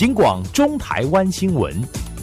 警广中台湾新闻。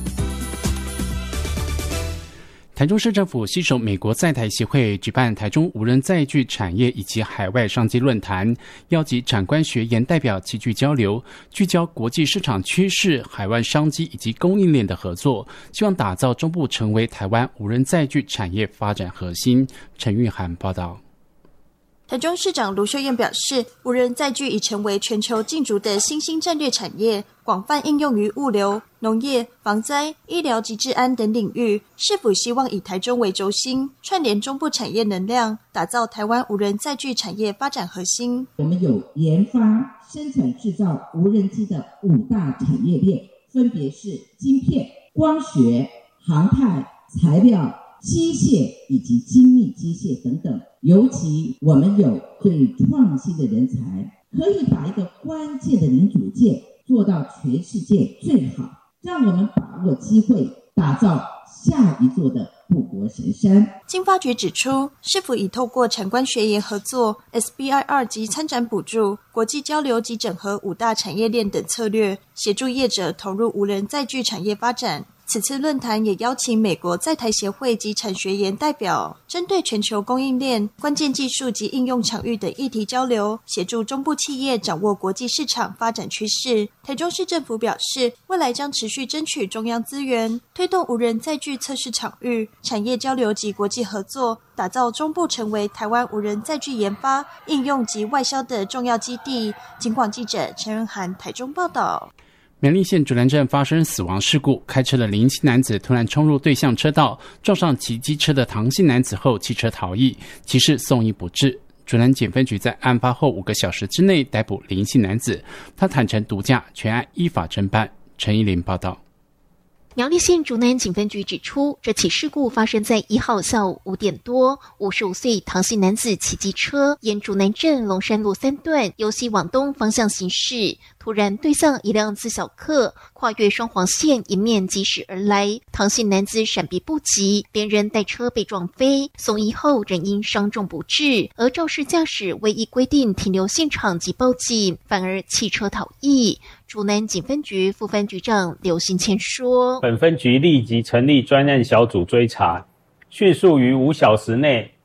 台中市政府携手美国在台协会举办台中无人载具产业以及海外商机论坛，邀集产官学研代表齐聚交流，聚焦国际市场趋势、海外商机以及供应链的合作，希望打造中部成为台湾无人载具产业发展核心。陈玉涵报道。 台中市长卢秀燕表示，无人载具已成为全球竞逐的新兴战略产业，广泛应用于物流、农业、防灾、医疗及治安等领域。市府希望以台中为轴心，串联中部产业能量，打造台湾无人载具产业发展核心。 我们有研发、生产、制造无人机的5大产业链，分别是晶片、光学、航太、材料、机械以及精密机械等等。尤其我们有最创新的人才，可以把一个关键的零组件做到全世界最好，让我们把握机会，打造下一座的护国神山。 经发局指出，市府已透过产官学研合作、SBIR 及参展补助、国际交流及整合5大产业链等策略，协助业者投入无人载具产业发展。此次论坛也邀请美国在台协会及产学研代表，针对全球供应链、关键技术及应用场域的议题交流，协助中部企业掌握国际市场发展趋势。台中市政府表示，未来将持续争取中央资源，推动无人载具测试场域、产业交流及国际合作，打造中部成为台湾无人载具研发、应用及外销的重要基地。警广记者陈仁涵台中报道。 苗栗县竹南镇发生死亡事故，开车的林姓男子突然冲入对向车道，撞上骑机车的唐姓男子后弃车逃逸，其事送医不治。竹南检分局在案发后5个小时之内逮捕林姓男子，他坦承毒驾，全案依法侦办。陈依林报道。 苗栗县竹南警分局指出，这起事故发生在1号下午5点多，55岁唐姓男子骑机车沿竹南镇龙山路3段由西往东方向行驶，突然对向一辆自小客，跨越双黄线迎面疾驶而来，唐姓男子闪避不及，连人带车被撞飞，送医后仍因伤重不治，而肇事驾驶未依规定停留现场及报警，反而弃车逃逸。竹南警分局副分局长刘新谦说， 本分局立即成立专案小组追查，迅速于5小时内